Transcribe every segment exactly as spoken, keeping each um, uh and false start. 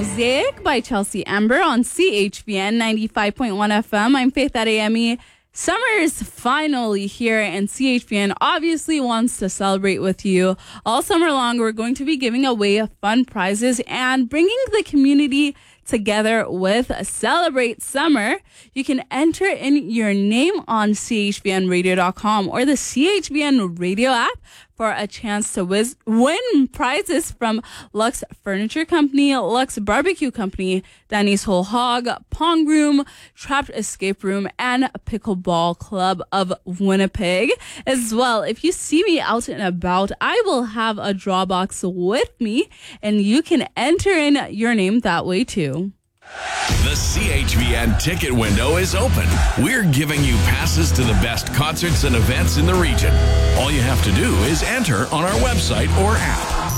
Mosaic by Chelsea Amber on C H V N ninety-five point one F M. I'm Faith Adeyemi. Summer is finally here, and C H V N obviously wants to celebrate with you. All summer long, we're going to be giving away fun prizes and bringing the community together with Celebrate Summer. You can enter in your name on C H V N radio dot com or the C H V N radio app for a chance to wiz- win prizes from Lux Furniture Company, Lux Barbecue Company, Danny's Whole Hog, Pong Room, Trapped Escape Room, and Pickleball Club of Winnipeg. As well, if you see me out and about, I will have a draw box with me, and you can enter in your name that way too. The C H V N ticket window is open. We're giving you passes to the best concerts and events in the region. All you have to do is enter on our website or app.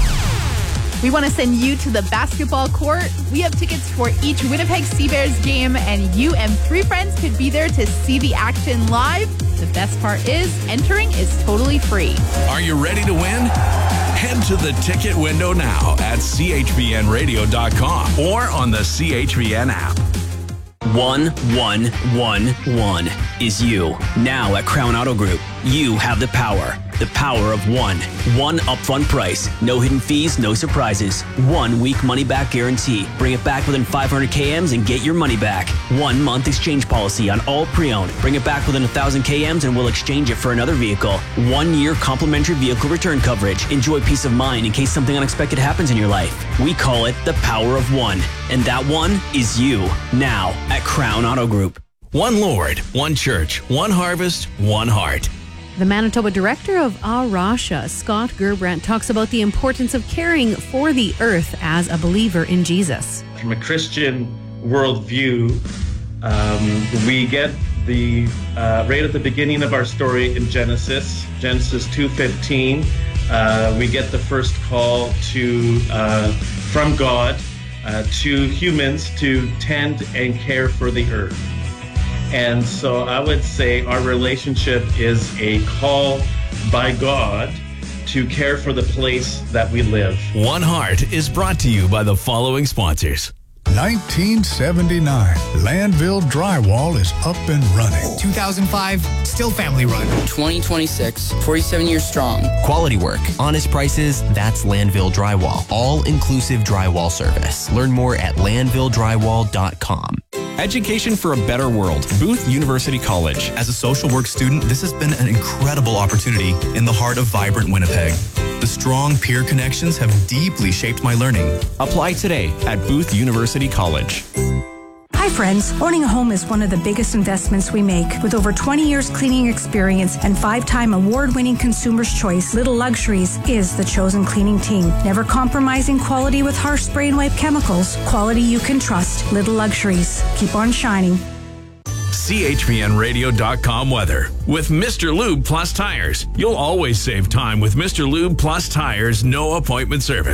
We want to send you to the basketball court. We have tickets for each Winnipeg Sea Bears game, and you and three friends could be there to see the action live. The best part is, entering is totally free. Are you ready to win? Head to the ticket window now at C H V N radio dot com or on the C H V N app. one one one one is you. Now at Crown Auto Group, you have the power. The power of one. One upfront price. No hidden fees, no surprises. One week money back guarantee. Bring it back within five hundred kilometers and get your money back. One month exchange policy on all pre-owned. Bring it back within one thousand kilometers and we'll exchange it for another vehicle. One year complimentary vehicle return coverage. Enjoy peace of mind in case something unexpected happens in your life. We call it the power of one. And that one is you. Now at Crown Auto Group. One Lord, one church, one harvest, one heart. The Manitoba director of A Rasha, Scott Gerbrandt, talks about the importance of caring for the earth as a believer in Jesus. From a Christian worldview, um, we get the uh, right at the beginning of our story in Genesis, Genesis two fifteen. Uh, we get the first call to uh, from God uh, to humans to tend and care for the earth. And so I would say our relationship is a call by God to care for the place that we live. One Heart is brought to you by the following sponsors. nineteen seventy-nine, Landville Drywall is up and running. two thousand five, still family run. twenty twenty-six, forty-seven years strong. Quality work, honest prices, that's Landville Drywall. All-inclusive drywall service. Learn more at landville drywall dot com. Education for a better world. Booth University College. As a social work student, this has been an incredible opportunity in the heart of vibrant Winnipeg. The strong peer connections have deeply shaped my learning. Apply today at Booth University College. Hi friends, owning a home is one of the biggest investments we make. With over twenty years cleaning experience and five-time award-winning Consumer's Choice, Little Luxuries is the chosen cleaning team. Never compromising quality with harsh spray and wipe chemicals. Quality you can trust. Little Luxuries. Keep on shining. C H V N radio dot com weather. With Mister Lube Plus Tires, you'll always save time with Mister Lube Plus Tires no appointment service.